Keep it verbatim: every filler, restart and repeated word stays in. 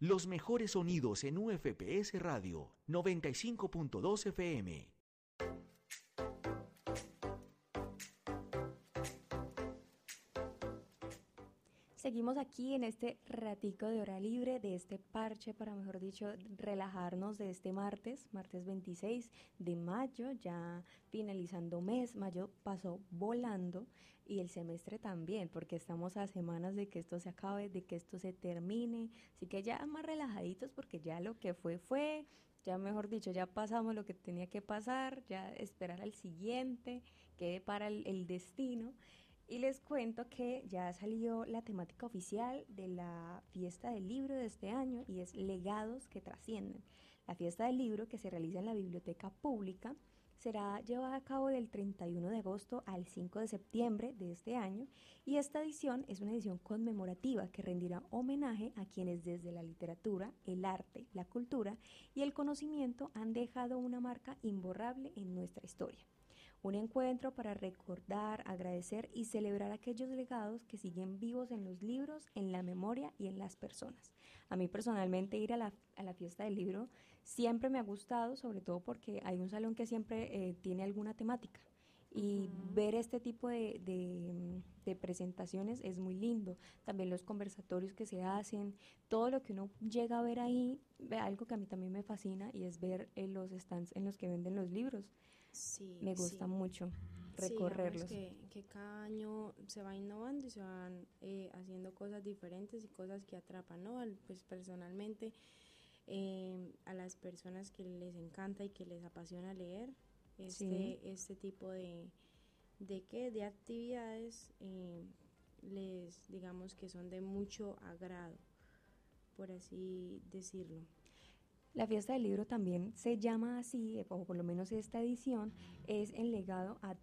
Los mejores sonidos en U F P S Radio noventa y cinco punto dos F M. Seguimos aquí en este ratico de hora libre, de este parche, para mejor dicho, relajarnos de este martes, martes veintiséis de mayo, ya finalizando mes. Mayo pasó volando y el semestre también, porque estamos a semanas de que esto se acabe, de que esto se termine, así que ya más relajaditos porque ya lo que fue fue, ya mejor dicho, ya pasamos lo que tenía que pasar, ya esperar al siguiente, que para el, el destino. Y les cuento que ya salió la temática oficial de la fiesta del libro de este año y es Legados que trascienden. La fiesta del libro, que se realiza en la biblioteca pública, será llevada a cabo del treinta y uno de agosto al cinco de septiembre de este año, y esta edición es una edición conmemorativa que rendirá homenaje a quienes desde la literatura, el arte, la cultura y el conocimiento han dejado una marca imborrable en nuestra historia. Un encuentro para recordar, agradecer y celebrar aquellos legados que siguen vivos en los libros, en la memoria y en las personas. A mí personalmente ir a la, a la fiesta del libro siempre me ha gustado, sobre todo porque hay un salón que siempre eh, tiene alguna temática. Y uh-huh. ver este tipo de, de, de presentaciones es muy lindo. También los conversatorios que se hacen, todo lo que uno llega a ver ahí, algo que a mí también me fascina y es ver eh, los stands en los que venden los libros. Sí, me gusta sí. mucho recorrerlos. Sí, que, que cada año se va innovando y se van eh, haciendo cosas diferentes y cosas que atrapan, ¿no? Pues personalmente eh, a las personas que les encanta y que les apasiona leer, este, sí. este tipo de de qué de actividades eh, les digamos que son de mucho agrado, por así decirlo. La fiesta del libro también se llama así, o por lo menos esta edición, es en legado ad